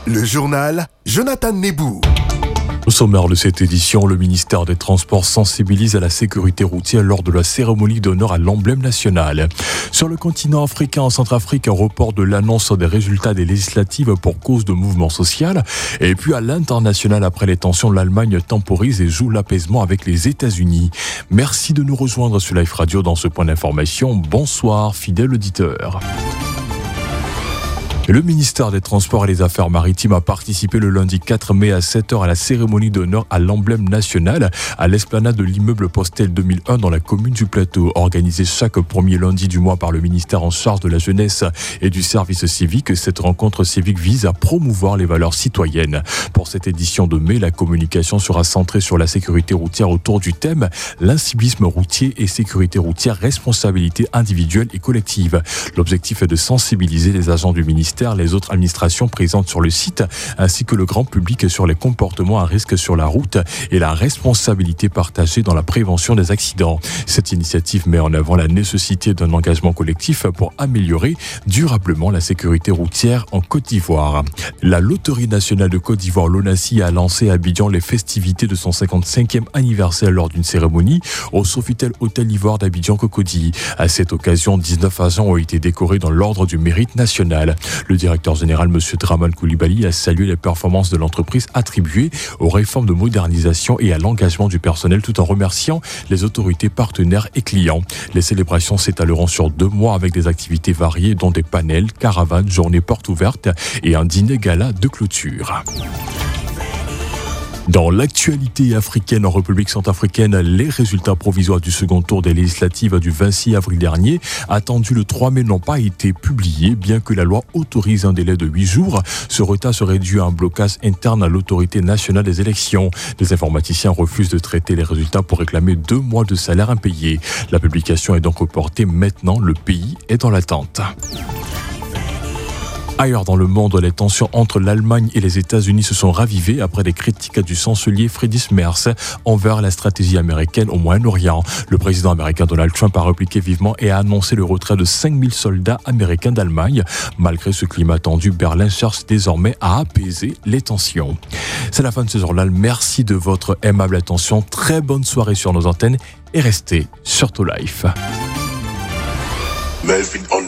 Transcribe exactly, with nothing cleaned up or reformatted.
Le journal Jonathan Nebou. Au sommaire de cette édition, le ministère des Transports sensibilise à la sécurité routière lors de la cérémonie d'honneur à l'emblème national. Sur le continent africain, en Centrafrique, un report de l'annonce des résultats des législatives pour cause de mouvement social. Et puis à l'international, après les tensions, l'Allemagne temporise et joue l'apaisement avec les États-Unis. Merci de nous rejoindre sur Life Radio dans ce point d'information. Bonsoir, fidèle auditeur. Le ministère des Transports et des Affaires maritimes a participé le lundi quatre mai à sept heures à la cérémonie d'honneur à l'emblème national à l'esplanade de l'immeuble Postel deux mille un dans la commune du Plateau. Organisée chaque premier lundi du mois par le ministère en charge de la jeunesse et du service civique, cette rencontre civique vise à promouvoir les valeurs citoyennes. Pour cette édition de mai, la communication sera centrée sur la sécurité routière autour du thème « L'incivisme routier et sécurité routière, responsabilité individuelle et collective ». L'objectif est de sensibiliser les agents du ministère, les autres administrations présentes sur le site, ainsi que le grand public sur les comportements à risque sur la route et la responsabilité partagée dans la prévention des accidents. Cette initiative met en avant la nécessité d'un engagement collectif pour améliorer durablement la sécurité routière en Côte d'Ivoire. La Loterie nationale de Côte d'Ivoire, l'ONACI, a lancé à Abidjan les festivités de son cinquante-cinquième anniversaire lors d'une cérémonie au Sofitel Hôtel Ivoire d'Abidjan Cocody. À cette occasion, dix-neuf agents ont été décorés dans l'ordre du mérite national. Le directeur général, M. Draman Koulibaly, a salué les performances de l'entreprise attribuées aux réformes de modernisation et à l'engagement du personnel tout en remerciant les autorités partenaires et clients. Les célébrations s'étaleront sur deux mois avec des activités variées dont des panels, caravanes, journées portes ouvertes et un dîner gala de clôture. Dans l'actualité africaine, en République centrafricaine, les résultats provisoires du second tour des législatives du vingt-six avril dernier, attendus le trois mai, n'ont pas été publiés, bien que la loi autorise un délai de huit jours. Ce retard serait dû à un blocage interne à l'autorité nationale des élections. Les informaticiens refusent de traiter les résultats pour réclamer deux mois de salaire impayés. La publication est donc reportée maintenant. Le pays est dans l'attente. Ailleurs dans le monde, les tensions entre l'Allemagne et les États-Unis se sont ravivées après des critiques du chancelier Friedrich Merz envers la stratégie américaine au Moyen-Orient. Le président américain Donald Trump a répliqué vivement et a annoncé le retrait de cinq mille soldats américains d'Allemagne. Malgré ce climat tendu, Berlin cherche désormais à apaiser les tensions. C'est la fin de ce journal. Merci de votre aimable attention. Très bonne soirée sur nos antennes et restez sur To Life. Melvin